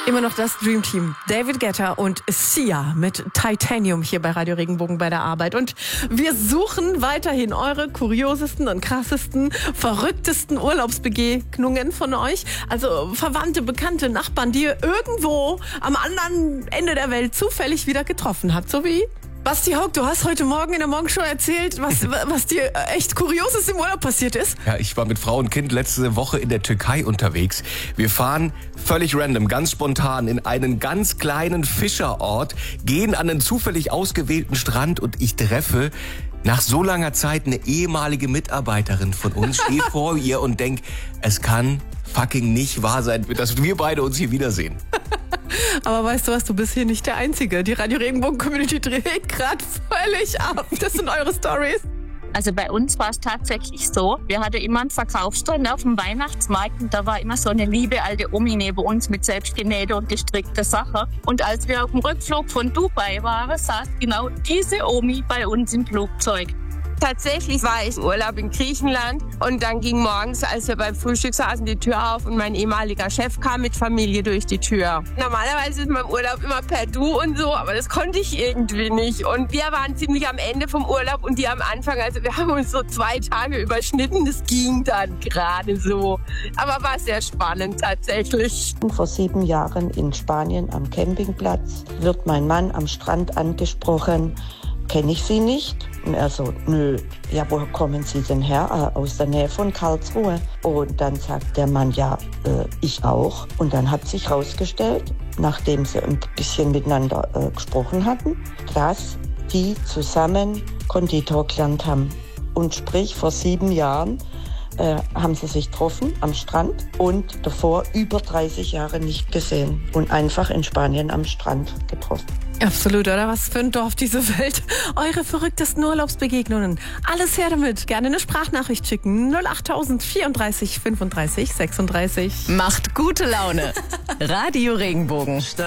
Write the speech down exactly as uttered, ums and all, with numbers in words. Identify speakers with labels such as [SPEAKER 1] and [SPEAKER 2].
[SPEAKER 1] Immer noch das Dream Team. David Guetta und Sia mit Titanium hier bei Radio Regenbogen bei der Arbeit. Und wir suchen weiterhin eure kuriosesten und krassesten, verrücktesten Urlaubsbegegnungen von euch. Also Verwandte, Bekannte, Nachbarn, die ihr irgendwo am anderen Ende der Welt zufällig wieder getroffen habt. So wie Basti Haug, du hast heute Morgen in der Morgenshow erzählt, was, was dir echt Kurioses im Urlaub passiert ist.
[SPEAKER 2] Ja, ich war mit Frau und Kind letzte Woche in der Türkei unterwegs. Wir fahren völlig random, ganz spontan in einen ganz kleinen Fischerort, gehen an einen zufällig ausgewählten Strand und ich treffe nach so langer Zeit eine ehemalige Mitarbeiterin von uns, stehe vor ihr und denk, es kann fucking nicht wahr sein, dass wir beide uns hier wiedersehen.
[SPEAKER 1] Aber weißt du was, du bist hier nicht der Einzige. Die Radio Regenbogen-Community dreht gerade völlig ab. Das sind eure Stories.
[SPEAKER 3] Also bei uns war es tatsächlich so, wir hatten immer einen Verkaufsstand auf dem Weihnachtsmarkt und da war immer so eine liebe alte Omi neben uns mit selbstgenähte und gestrickter Sache. Und als wir auf dem Rückflug von Dubai waren, saß genau diese Omi bei uns im Flugzeug.
[SPEAKER 4] Tatsächlich war ich im Urlaub in Griechenland und dann ging morgens, als wir beim Frühstück saßen, die Tür auf und mein ehemaliger Chef kam mit Familie durch die Tür. Normalerweise ist man im Urlaub immer per Du und so, aber das konnte ich irgendwie nicht. Und wir waren ziemlich am Ende vom Urlaub und die am Anfang, also wir haben uns so zwei Tage überschnitten, das ging dann gerade so. Aber war sehr spannend tatsächlich.
[SPEAKER 5] Vor sieben Jahren in Spanien am Campingplatz wird mein Mann am Strand angesprochen. Kenne ich Sie nicht? Und er so, nö. Ja, woher kommen Sie denn her? Ah, aus der Nähe von Karlsruhe. Und dann sagt der Mann, ja, äh, ich auch. Und dann hat sich herausgestellt, nachdem sie ein bisschen miteinander äh, gesprochen hatten, dass die zusammen Konditor gelernt haben. Und sprich, vor sieben Jahren äh, haben sie sich getroffen am Strand und davor über dreißig Jahre nicht gesehen. Und einfach in Spanien am Strand getroffen.
[SPEAKER 1] Absolut, oder? Was für ein Dorf diese Welt. Eure verrücktesten Urlaubsbegegnungen. Alles her damit. Gerne eine Sprachnachricht schicken. null acht vierunddreißig fünfunddreißig sechsunddreißig.
[SPEAKER 6] Macht gute Laune. Radio Regenbogen.